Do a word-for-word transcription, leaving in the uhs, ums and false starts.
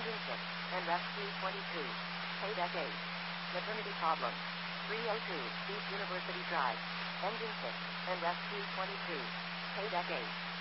Engine six, and Rescue twenty-two. Paydeck eight. Maternity problem. three oh two, East University Drive. Engine six, and Rescue twenty-two. Paydeck eight.